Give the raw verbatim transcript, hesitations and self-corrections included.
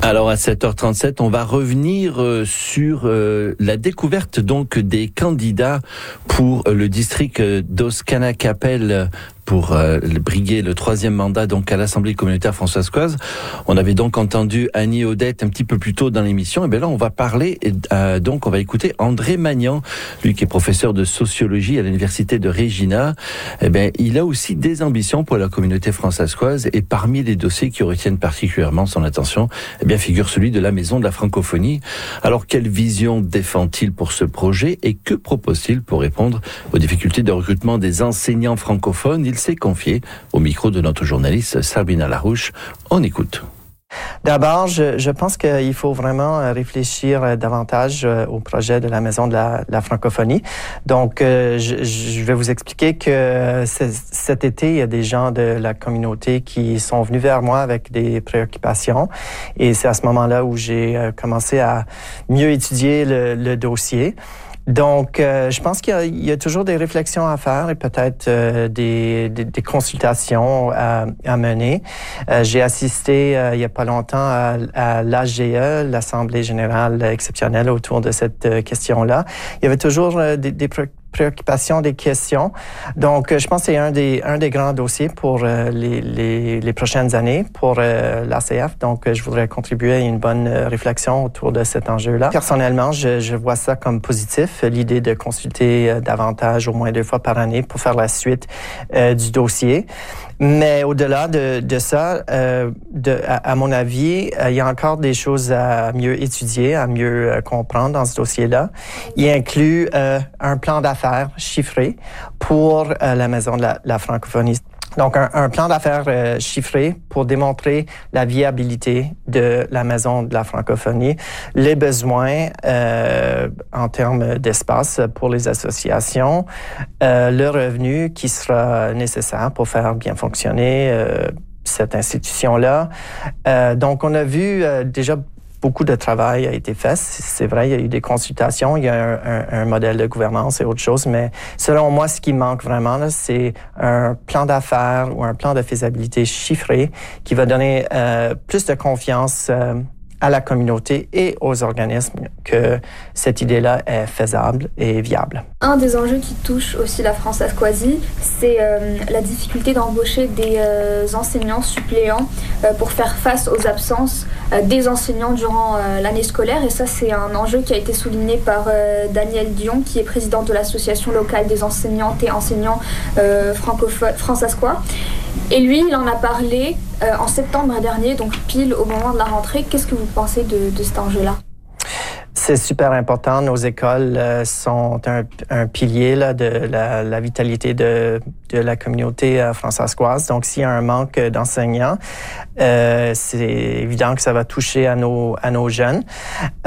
Alors à sept heures trente-sept, on va revenir euh, sur euh, la découverte donc des candidats pour euh, le district euh, d'Oscana-Capelle pour euh, briguer le troisième mandat donc à l'Assemblée communautaire françaiscoise. On avait donc entendu Annie Odette un petit peu plus tôt dans l'émission. Et bien là, on va parler, euh, donc on va écouter André Magnan, lui qui est professeur de sociologie à l'université de Regina. Et bien, il a aussi des ambitions pour la communauté françaiscoise et parmi les dossiers qui retiennent particulièrement son attention, eh bien figure celui de la Maison de la Francophonie. Alors, quelle vision défend-il pour ce projet et que propose-t-il pour répondre aux difficultés de recrutement des enseignants francophones? Il s'est confié au micro de notre journaliste Sabina Larouche. On écoute. D'abord, je, je pense qu'il faut vraiment réfléchir davantage au projet de la Maison de la, de la Francophonie. Donc, je, je vais vous expliquer que cet été, il y a des gens de la communauté qui sont venus vers moi avec des préoccupations. Et c'est à ce moment-là où j'ai commencé à mieux étudier le, le dossier. Donc, euh, je pense qu'il y a, il y a toujours des réflexions à faire et peut-être euh, des, des, des consultations à, à mener. Euh, j'ai assisté euh, il y a pas longtemps à, à l'A G E, l'Assemblée générale exceptionnelle, autour de cette euh, question-là. Il y avait toujours euh, des, des préoccupations, des questions. Donc, je pense que c'est un des, un des grands dossiers pour euh, les, les, les prochaines années pour euh, l'A C F. Donc, je voudrais contribuer à une bonne réflexion autour de cet enjeu-là. Personnellement, je, je vois ça comme positif, l'idée de consulter euh, davantage, au moins deux fois par année, pour faire la suite euh, du dossier. Mais au-delà de, de ça, euh, de, à, à mon avis, euh, il y a encore des choses à mieux étudier, à mieux euh, comprendre dans ce dossier-là. Il inclut euh, un plan d'affaires chiffré pour euh, la Maison de la, la Francophonie. Donc, un, un plan d'affaires euh, chiffré pour démontrer la viabilité de la Maison de la Francophonie, les besoins euh, en termes d'espace pour les associations, euh, le revenu qui sera nécessaire pour faire bien fonctionner euh, cette institution-là. Euh, donc, on a vu euh, déjà beaucoup de travail a été fait. C'est vrai, il y a eu des consultations, il y a un, un, un modèle de gouvernance et autre chose, mais selon moi, ce qui manque vraiment, là, c'est un plan d'affaires ou un plan de faisabilité chiffré qui va donner euh, plus de confiance euh, à la communauté et aux organismes que cette idée-là est faisable et viable. Un des enjeux qui touche aussi la Françaiscoisie, c'est euh, la difficulté d'embaucher des euh, enseignants suppléants euh, pour faire face aux absences euh, des enseignants durant euh, l'année scolaire. Et ça, c'est un enjeu qui a été souligné par euh, Daniel Dion, qui est président de l'association locale des enseignantes et enseignants euh, francophones françaiscois. Et lui, il en a parlé euh, en septembre dernier, donc pile au moment de la rentrée. Qu'est-ce que vous pensez de, de cet enjeu-là? C'est super important. Nos écoles euh, sont un, un pilier là, de la, la vitalité de, de la communauté euh, françaiscoise. Donc, s'il y a un manque d'enseignants, euh, c'est évident que ça va toucher à nos, à nos jeunes.